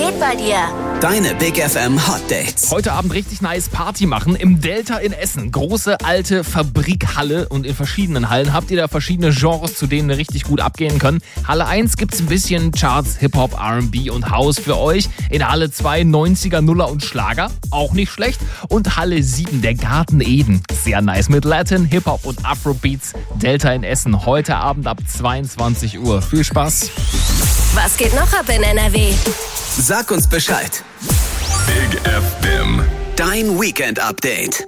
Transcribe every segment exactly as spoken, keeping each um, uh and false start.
geht bei dir? Deine Big F M Hot Dates. Heute Abend richtig nice Party machen im Delta in Essen. Große alte Fabrikhalle und in verschiedenen Hallen habt ihr da verschiedene Genres, zu denen ihr richtig gut abgehen können. Halle eins gibt's ein bisschen Charts, Hip-Hop, R and B und House für euch. In Halle zwei neunziger, Nuller und Schlager, auch nicht schlecht. Und Halle sieben, der Garten Eden, sehr nice mit Latin, Hip-Hop und Afrobeats. Delta in Essen, heute Abend ab zweiundzwanzig Uhr. Viel Spaß. Was geht noch ab in N R W? Sag uns Bescheid. Big F M. Dein Weekend-Update.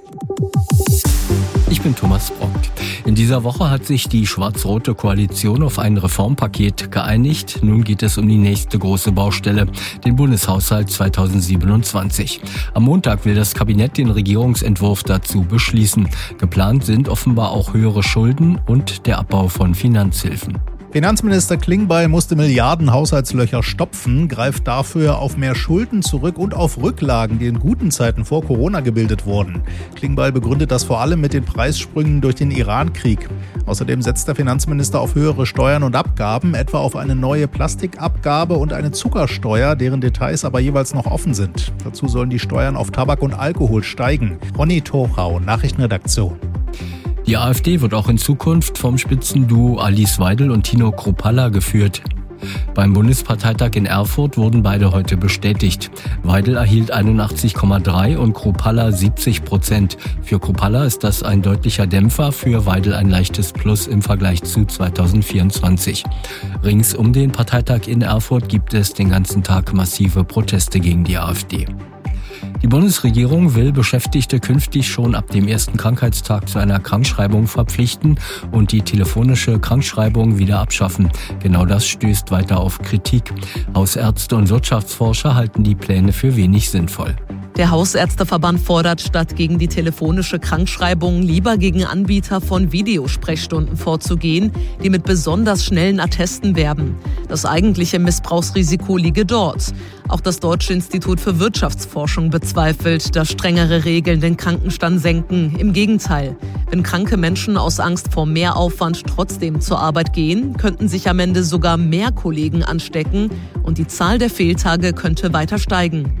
Ich bin Thomas Brock. In dieser Woche hat sich die schwarz-rote Koalition auf ein Reformpaket geeinigt. Nun geht es um die nächste große Baustelle, den Bundeshaushalt zweitausendsiebenundzwanzig. Am Montag will das Kabinett den Regierungsentwurf dazu beschließen. Geplant sind offenbar auch höhere Schulden und der Abbau von Finanzhilfen. Finanzminister Klingbeil musste Milliarden Haushaltslöcher stopfen, greift dafür auf mehr Schulden zurück und auf Rücklagen, die in guten Zeiten vor Corona gebildet wurden. Klingbeil begründet das vor allem mit den Preissprüngen durch den Iran-Krieg. Außerdem setzt der Finanzminister auf höhere Steuern und Abgaben, etwa auf eine neue Plastikabgabe und eine Zuckersteuer, deren Details aber jeweils noch offen sind. Dazu sollen die Steuern auf Tabak und Alkohol steigen. Ronny Torau, Nachrichtenredaktion. Die AfD wird auch in Zukunft vom Spitzenduo Alice Weidel und Tino Kruppalla geführt. Beim Bundesparteitag in Erfurt wurden beide heute bestätigt. Weidel erhielt einundachtzig Komma drei und Kruppalla siebzig Prozent. Für Kruppalla ist das ein deutlicher Dämpfer, für Weidel ein leichtes Plus im Vergleich zu zweitausendvierundzwanzig. Rings um den Parteitag in Erfurt gibt es den ganzen Tag massive Proteste gegen die AfD. Die Bundesregierung will Beschäftigte künftig schon ab dem ersten Krankheitstag zu einer Krankschreibung verpflichten und die telefonische Krankschreibung wieder abschaffen. Genau das stößt weiter auf Kritik. Hausärzte und Wirtschaftsforscher halten die Pläne für wenig sinnvoll. Der Hausärzteverband fordert, statt gegen die telefonische Krankschreibung lieber gegen Anbieter von Videosprechstunden vorzugehen, die mit besonders schnellen Attesten werben. Das eigentliche Missbrauchsrisiko liege dort. Auch das Deutsche Institut für Wirtschaftsforschung bezweifelt, dass strengere Regeln den Krankenstand senken. Im Gegenteil, wenn kranke Menschen aus Angst vor Mehraufwand trotzdem zur Arbeit gehen, könnten sich am Ende sogar mehr Kollegen anstecken und die Zahl der Fehltage könnte weiter steigen.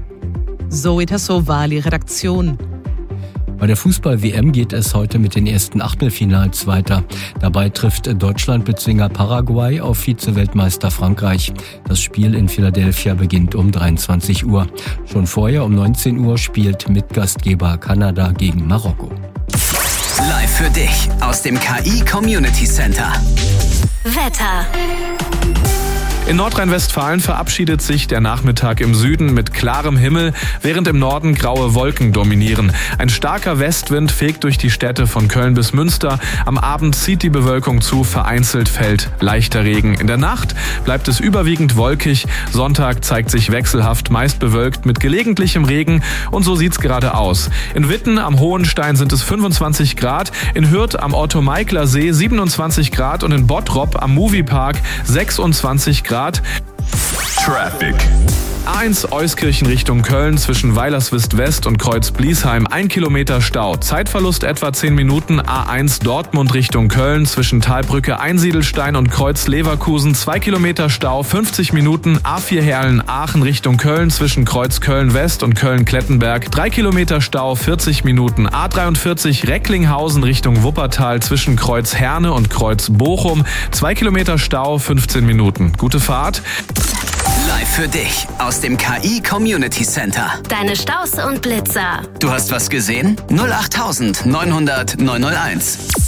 Zoe Tassovali, Redaktion. Bei der Fußball-W M geht es heute mit den ersten Achtelfinals weiter. Dabei trifft Deutschland-Bezwinger Paraguay auf Vize-Weltmeister Frankreich. Das Spiel in Philadelphia beginnt um dreiundzwanzig Uhr. Schon vorher um neunzehn Uhr spielt Mitgastgeber Kanada gegen Marokko. Live für dich aus dem K I Community Center. Wetter. In Nordrhein-Westfalen verabschiedet sich der Nachmittag im Süden mit klarem Himmel, während im Norden graue Wolken dominieren. Ein starker Westwind fegt durch die Städte von Köln bis Münster. Am Abend zieht die Bewölkung zu, vereinzelt fällt leichter Regen. In der Nacht bleibt es überwiegend wolkig. Sonntag zeigt sich wechselhaft, meist bewölkt mit gelegentlichem Regen, und so sieht's gerade aus. In Witten am Hohenstein sind es fünfundzwanzig Grad, in Hürth am Otto-Meikler-See siebenundzwanzig Grad und in Bottrop am Moviepark sechsundzwanzig Grad. Traffic. A eins Euskirchen Richtung Köln zwischen Weilerswist West und Kreuz Bliesheim ein Kilometer Stau. Zeitverlust etwa zehn Minuten. A eins Dortmund Richtung Köln zwischen Talbrücke Einsiedelstein und Kreuz Leverkusen zwei Kilometer Stau, fünfzig Minuten. A vier Herlen Aachen Richtung Köln zwischen Kreuz Köln West und Köln Klettenberg drei Kilometer Stau, vierzig Minuten. A dreiundvierzig Recklinghausen Richtung Wuppertal zwischen Kreuz Herne und Kreuz Bochum zwei Kilometer Stau, fünfzehn Minuten. Gute Fahrt. Live für dich aus dem K I Community Center. Deine Staus und Blitzer. Du hast was gesehen? null acht neun null null neun null eins.